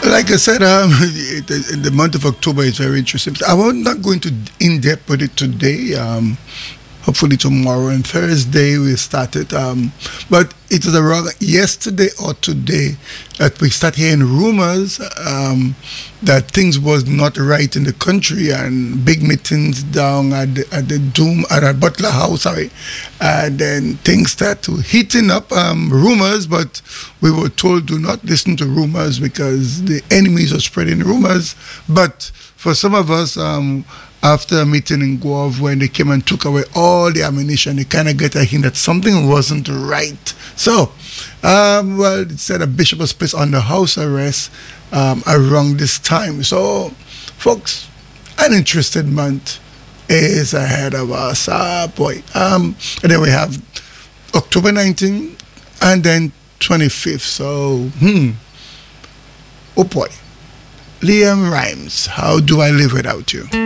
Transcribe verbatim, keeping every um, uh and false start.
Like I said, um, the, the month of October is very interesting. I'm not going to in depth with it today. Um, hopefully tomorrow and Thursday we started. Um, but it was around yesterday or today that we start hearing rumors um, that things was not right in the country, and big meetings down at the, at the Doom at, at Butler House, sorry, and then things start to heating up. Um, rumors, but we were told do not listen to rumors because the enemies are spreading rumors. But for some of us, um, after a meeting in Guelph, when they came and took away all the ammunition, they kind of get a hint that something wasn't right. So, um, well, it said a bishop was placed under house arrest um, around this time. So, folks, an interesting month is ahead of us. Ah, boy. Um, and then we have October nineteenth and then twenty-fifth. So, hmm. Oh, boy. Liam Rhymes, How Do I Live Without You?